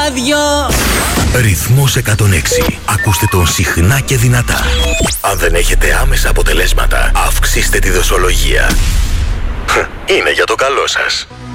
ράδιο. Ρυθμός 106. Ακούστε τον συχνά και δυνατά. Αν δεν έχετε άμεσα αποτελέσματα, αυξήστε τη δοσολογία. Είναι για το καλό σας.